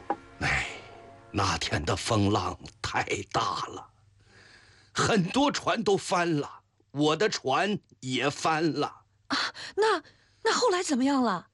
哎，那天的风浪太大了，很多船都翻了，我的船也翻了。 啊，那后来怎么样了？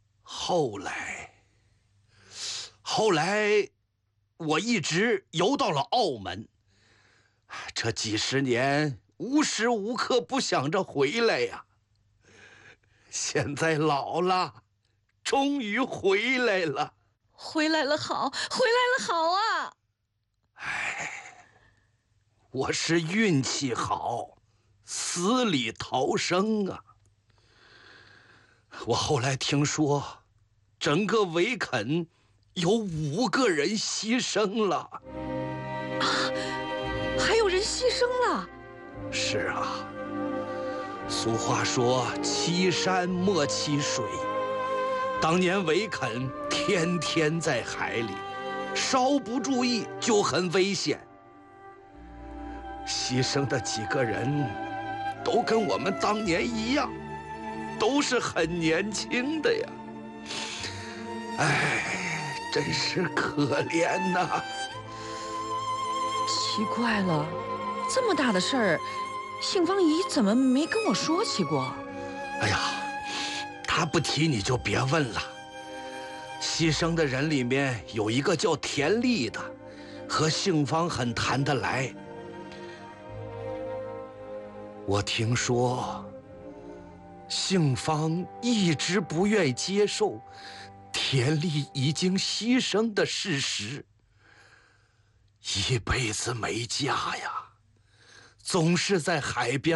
后来，我一直游到了澳门。这几十年无时无刻不想着回来呀。现在老了，终于回来了。 回来了好，回来了好啊！ 我是运气好，死里逃生啊。我后来听说，整个维肯有5个人牺牲了。 啊，还有人牺牲了。 是啊，俗话说欺山莫欺水。当年维肯天天在海里，稍不注意就很危险。牺牲的几个人都跟我们当年一样，都是很年轻的呀。哎，真是可怜呐。 奇怪了，这么大的事儿，杏芳姨怎么没跟我说起过？ 哎呀，他不提你就别问了。牺牲的人里面有一个叫田丽的，和杏芳很谈得来。我听说，杏芳一直不愿接受田丽已经牺牲的事实，一辈子没嫁呀，总是在海边